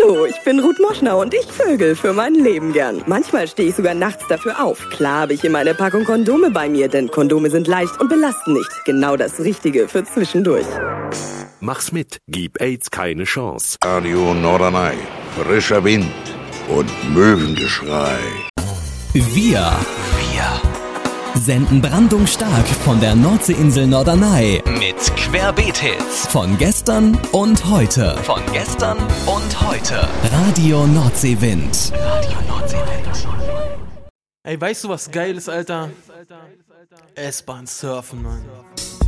Hallo, ich bin Ruth Moschner und ich vögel für mein Leben gern. Manchmal stehe ich sogar nachts dafür auf. Klar habe ich immer eine Packung Kondome bei mir, denn Kondome sind leicht und belasten nicht. Genau das Richtige für zwischendurch. Mach's mit, gib AIDS keine Chance. Radio Norderney, frischer Wind und Möwengeschrei. Wir senden brandungsstark von der Nordseeinsel Norderney mit Querbeet-Hits von gestern und heute. Radio Nordseewind. Ey, weißt du, was geil ist, Alter? S-Bahn surfen, Mann.